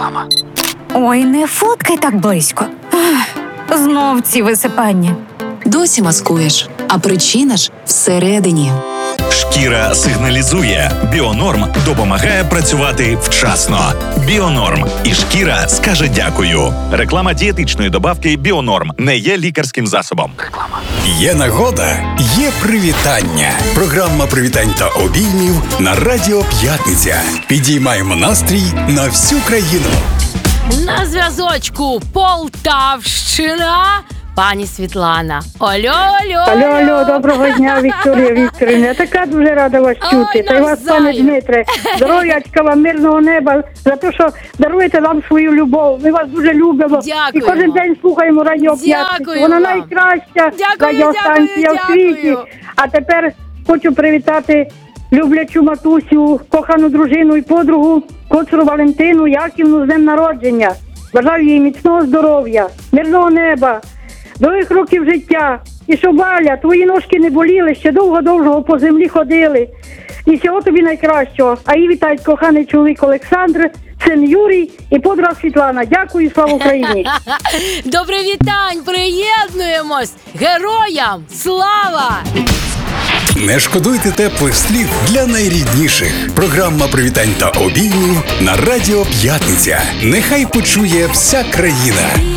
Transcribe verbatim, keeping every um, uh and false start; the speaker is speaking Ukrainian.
Реклама. Ой, не фоткай так близько. Ах, знов ці висипання. Досі маскуєш, а причина ж всередині. Шкіра сигналізує. Біонорм допомагає працювати вчасно. Біонорм. І шкіра скаже дякую. Реклама дієтичної добавки Біонорм не є лікарським засобом. Реклама. Є нагода, є привітання. Програма привітань та обіймів на Радіо П'ятниця. Підіймаємо настрій на всю країну. На зв'язочку Полтавщина. Пані Світлана. Алло, алло, Алло, алло, доброго дня, Вікторія Вікторівна. Я така дуже рада вас Ой, чути. Та й вас, пане навзаєм. Дмитре, здоров'ячка вам, мирного неба, за те, що даруєте нам свою любов. Ми вас дуже любимо. Дякуємо. І кожен день слухаємо Радіо П'ятницю. Дякую Вона вам. найкраща Дякую, радіостанція дякую, в світі. дякую. А тепер хочу привітати люблячу матусю, кохану дружину і подругу Коцуру Валентину Яківну з днем народження. Бажаю їй міцного здоров'я, мирного неба, довгих років життя. І щоб, Валя, твої ножки не боліли, ще довго-довго по землі ходили. І всього тобі найкращого. А її вітають коханий чоловік Олександр, син Юрій і подруга Світлана. Дякую, слава Україні! Добре вітань, приєднуємось. Героям слава! Не шкодуйте теплих слів для найрідніших. Програма привітань та обіймів на Радіо П'ятниця. Нехай почує вся країна.